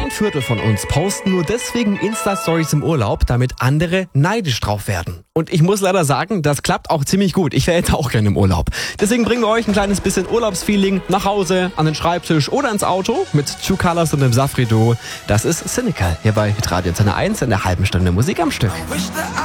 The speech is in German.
1/4 von uns posten nur deswegen Insta-Stories im Urlaub, damit andere neidisch drauf werden. Und ich muss leider sagen, das klappt auch ziemlich gut. Ich wäre jetzt auch gerne im Urlaub. Deswegen bringen wir euch ein kleines bisschen Urlaubsfeeling nach Hause, an den Schreibtisch oder ins Auto mit Two Colors und dem Safri Duo. Das ist Cynical hier bei Hitradio Antenne 1 in der halben Stunde Musik am Stück.